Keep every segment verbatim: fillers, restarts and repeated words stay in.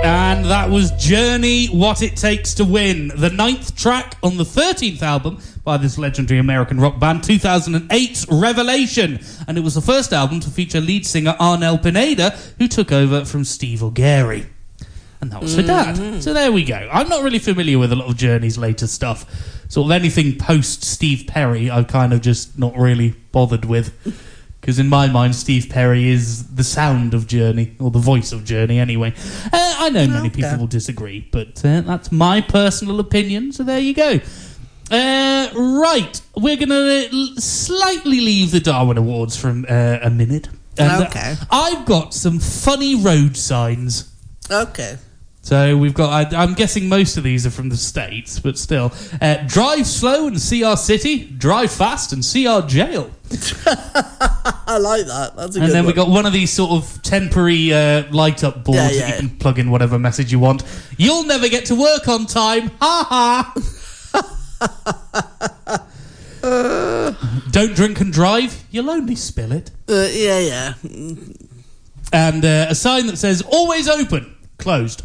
And that was Journey, What It Takes to Win, the ninth track on the thirteenth album by this legendary American rock band, two thousand eight's Revelation. And it was the first album to feature lead singer Arnel Pineda, who took over from Steve Augeri. And that was her dad. Mm-hmm. So there we go. I'm not really familiar with a lot of Journey's later stuff. Sort of anything post-Steve Perry, I've kind of just not really bothered with. Because in my mind, Steve Perry is the sound of Journey, or the voice of Journey anyway. Uh, I know many okay. people will disagree, but uh, that's my personal opinion, so there you go. Uh, right, we're going to slightly leave the Darwin Awards for uh, a minute. And, okay. Uh, I've got some funny road signs. Okay. So we've got, I, I'm guessing most of these are from the States, but still. Uh, drive slow and see our city. Drive fast and see our jail. I like that. That's a and good then one. we got one of these sort of temporary uh, light-up boards yeah, yeah, that you yeah. can plug in whatever message you want. You'll never get to work on time. Ha ha. uh, Don't drink and drive. You'll only spill it. Uh, yeah, yeah. And uh, a sign that says, always open, closed.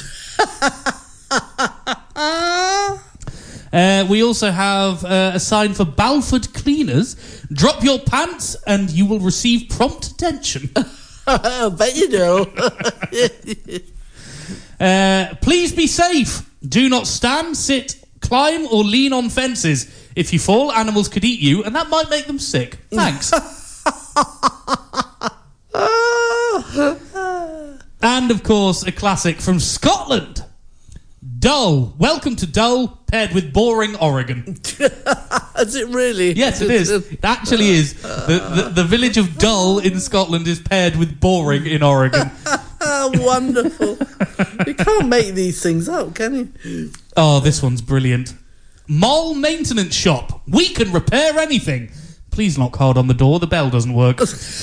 uh, we also have uh, a sign for Balford cleaners. Drop your pants and you will receive prompt attention. I bet you do. uh, please be safe. Do not stand, sit, climb or lean on fences. If you fall, animals could eat you and that might make them sick. Thanks. And, of course, a classic from Scotland. Dull. Welcome to Dull, paired with boring Oregon. Is it really? Yes, it is. It actually is. The, the, the village of Dull in Scotland is paired with boring in Oregon. Wonderful. You can't make these things up, can you? Oh, this one's brilliant. Mall maintenance shop. We can repair anything. Please knock hard on the door. The bell doesn't work.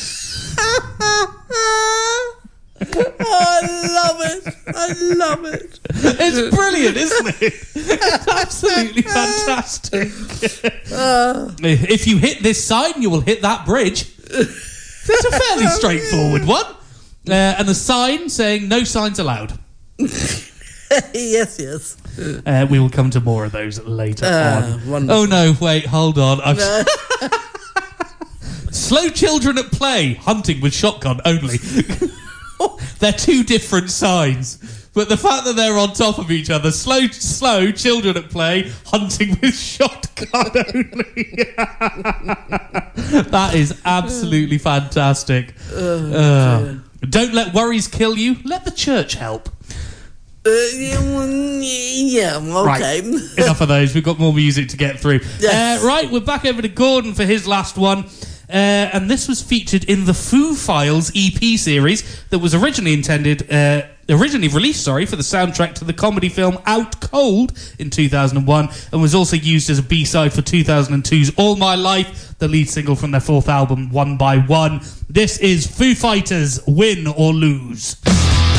Oh, I love it. I love it. It's brilliant, isn't it? It's absolutely fantastic. Uh, if you hit this sign, you will hit that bridge. It's a fairly straightforward one. Uh, and a sign saying no signs allowed. Yes, yes. Uh, we will come to more of those later uh, on. Wonderful. Oh, no, wait, hold on. I've... No. Slow children at play, hunting with shotgun only. They're two different signs, but the fact that they're on top of each other, slow, slow children at play, hunting with shotgun only. That is absolutely fantastic. Oh, uh, don't let worries kill you. Let the church help. Uh, yeah, okay. Right, enough of those. We've got more music to get through. Yes. Uh, right, we're back over to Gordon for his last one. Uh, and this was featured in the Foo Files E P series that was originally intended, uh, originally released, sorry, for the soundtrack to the comedy film Out Cold in two thousand one, and was also used as a B-side for two thousand two's All My Life, the lead single from their fourth album, One by One. This is Foo Fighters' Win or Lose.